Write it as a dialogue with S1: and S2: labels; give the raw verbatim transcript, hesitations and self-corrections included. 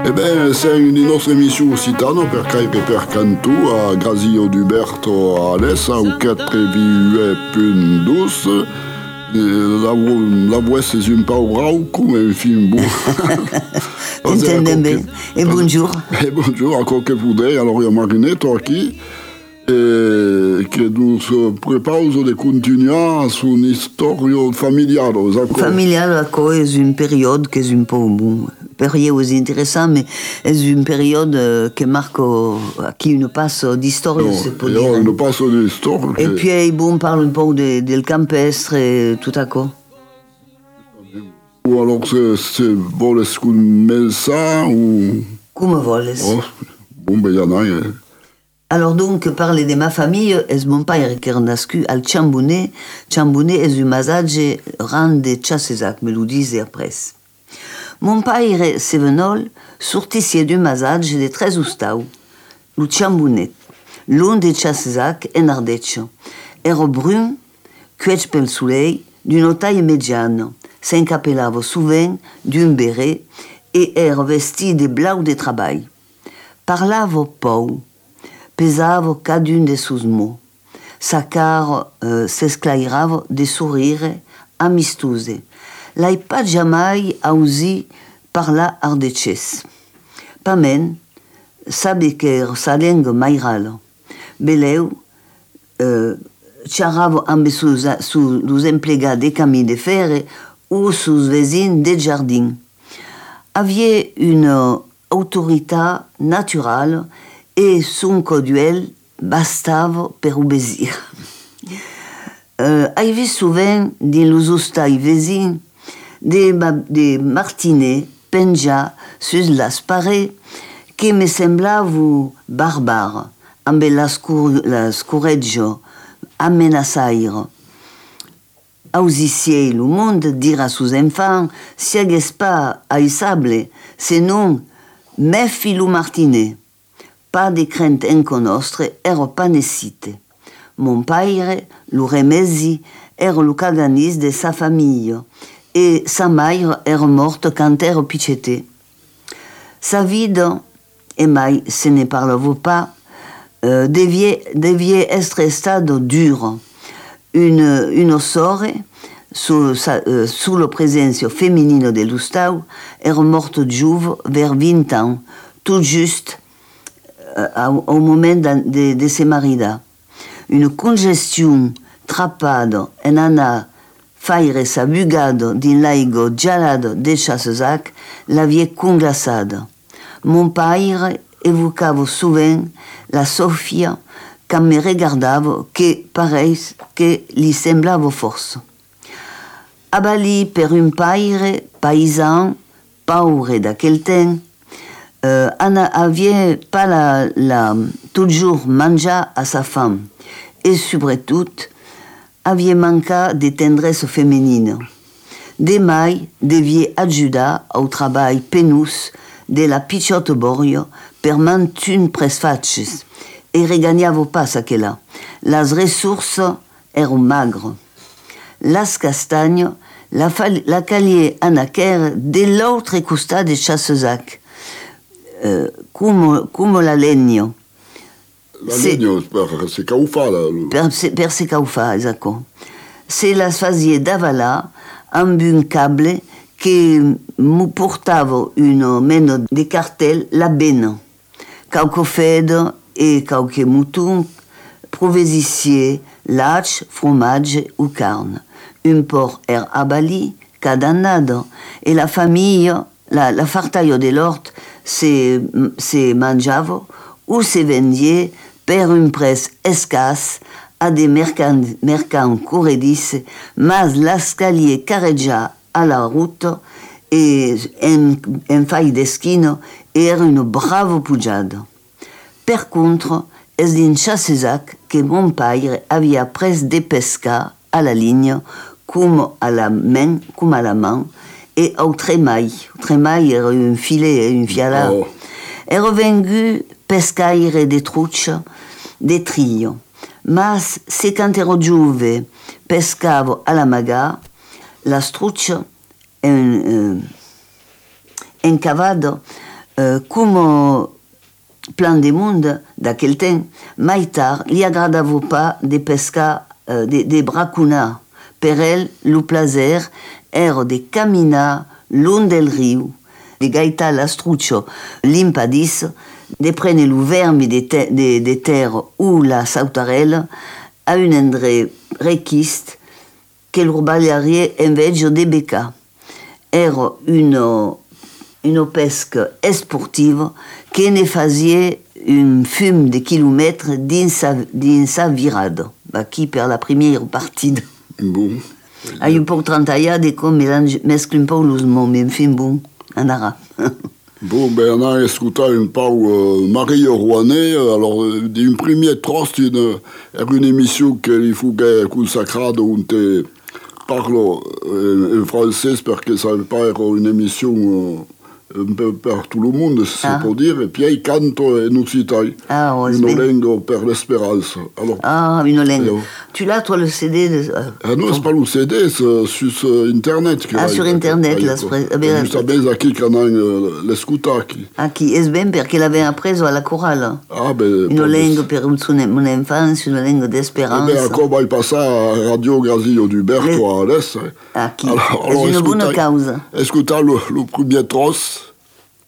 S1: E beh, sei in nostra emissione occitana per Caipe per Cantù a Grazio d'Uberto a Alessa au quatre virgule douze. La, la voix c'est un peu rauco come un film beau.
S2: Intendem bene. E bonjour.
S1: E bonjour, encore que voudrais. Alors il y a Marinetto qui e che nous prepara de continuare su un'istoria familiare.
S2: Familiale, ecco, è una période che è un po' bon, période intéressante, mais è une période che marque à qui une passe d'histoire,
S1: no,
S2: se può dire.
S1: Une passe d'histoire.
S2: Et puis, eh, bon, parle un po' de, del campestre e tutto ecco.
S1: Ou alors se, se voles commencer ou...
S2: Come voles.
S1: Oh, bon, ben, il y en a. Eh.
S2: Alors donc, parler de ma famille, es mon père qui est nascu al Chambounet. Chambounet est un masage rang de Chassezac, me lo disent après. Mon père, c'est venol, sortissier du masage de tres ustau, le Chambounet, l'un de Chassezac en Ardeccio. Ero brun, cuec pel soleil, d'une taille médiane, s'encapellava souvent d'un béret et ero vesti de blau de travail. Parlava pou, pesava cadun de sus mots. Sa cara uh, s'esclairava de sourire amistose. L'hai pas jamais ausi parlar ardecès. Pamen, sabe que sa lenga mairala. Beleu, uh, charava amb sus, sus emplegats de camí de fer ou sus vesins de jardin. Havia une autorité naturelle et son coduel bastava per obedir. Uh, hai vist souvent din los ostai vesins de, de martinets penjar sus las parets que me semblava barbar, amb l'escoreggio amenaçaire. Ausissier le monde dir a sus enfants si hagués pas aissable, senon mefi lo martinet. Pas de crainte en conostre, ero pas necite. Mon père, lo remesi, ero lo caganis de sa famille, et sa mère ero morte quand ero pichete. Sa vida, et mai se ne parlava pas, euh, devia, devia estre stado dur. Une, une sore, su, sa, uh, su la presenza femminile de l'ustau, ero morte giuve vers vingt ans, tout juste au moment de, de se marida. Une congestion trapada en ana faire sa bugada din laigo gelado de Chassezac l'avait conglaçada. Mon père evocava souvent la Sofia quand me regardava que pareil que li semblava force. Abali per un père paysan, pauvre d'aquel temps, Euh, Anna avait pas la, la, toujours mangé à sa femme et surtout avait manqué de tendresse féminine. De mai devait ajudar au travail penus de la pichotte borio per mantun presfatches et regagnava pas aquella. Las ressources eran magres. Las castagnes la, la calier anaquer de l'autre costat de Chassezac. Uh, come, come la legno.
S1: La legno per se caufa.
S2: Per, per se caufa, esatto. Se la faisait d'avalar amb un câble che mu portava una mena de cartel la bena. Qualque fede e qualche mouton, provesissier, lach, fromage ou carne. Un porc er abali, cadannado, e la famille, la, la fartaio de l'hort, se, se mangiava ou se vendait per un prix escasse a des mercants, mercants corredis, mas l'escalier carreggia a la route et en, en faille d'esquina era una brava pujada. Per contre, es din Chassezac que mon père havia pres de pescar a la ligne comme à la main, comme à la main, et au tremail. Le tremail era un filet, un fiala. Oh. Era vengu pescaire de truche, de trillo. Mas se quand ero giuve pescavo a la maga, la struccia en, eh, encavado Uh, come plan de monde d'aquel temps, mai tard, li agradava pas de pescar, uh, de, de bracunar. Per ell, lo plaser era de caminar long del riu, de gaitar l'astruccio limpadís, de prendre lo vermi de, te, de, de terre ou la sautarella a un endret requist que l'urbagliarie invece de becca. Era una, una pesca esportiva que ne faisait un fum de kilomètres dins sa, dins sa virada, aquí per la première partida.
S1: Bon.
S2: A un poc trentaillade com mélange, mescle un poc los mots, mais en fin bon, anara.
S1: Bon, ben on a escutat un pau uh, Maria Rouanet, alors d'une première trost, une, une émission qu'il faut qu'elle consacrade où on parle euh, en français parce que ça va pas être une émission euh, un peu per tout le monde, c'est
S2: ah.
S1: pour dire, et puis il chante en occitan,
S2: ah, oh,
S1: une langue per l'espérance. Alors,
S2: ah, une langue.
S1: Alors,
S2: tu l'as, toi, le C D de, euh,
S1: ah non, c'est pas le C D, c'est sur euh, Internet.
S2: Ah, sur Internet, là, c'est
S1: Justament, aquí qu'on a euh, l'escuta.
S2: Ah, qui est bien, parce qu'elle avait appris à la chorale.
S1: Ah, ben...
S2: Une langue per mon enfance, une langue d'espérance.
S1: Eh ben, encore, va passer à Radio Grazio d'Uberto à l'Est.
S2: Ah, qui
S1: alors,
S2: est une bonne cause.
S1: Escuta le, le premier trosse.